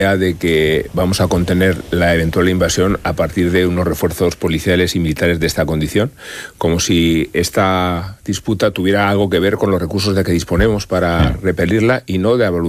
de que vamos a contener la eventual invasión a partir de unos refuerzos policiales y militares de esta condición, como si esta disputa tuviera algo que ver con los recursos de que disponemos para repelirla y no de la voluntad